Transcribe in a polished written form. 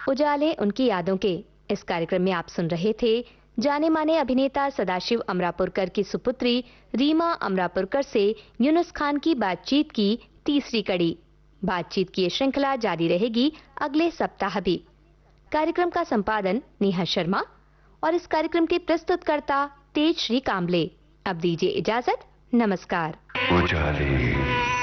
उजाले उनकी यादों के। इस कार्यक्रम में आप सुन रहे थे जाने माने अभिनेता सदाशिव अमरापुरकर की सुपुत्री रीमा अमरापुरकर से यूनुस खान की बातचीत की तीसरी कड़ी। बातचीत की ये श्रृंखला जारी रहेगी अगले सप्ताह भी। कार्यक्रम का संपादन नेहा शर्मा और इस कार्यक्रम के प्रस्तुतकर्ता तेज श्री कांबले। अब दीजिए इजाजत, नमस्कार। उजाले।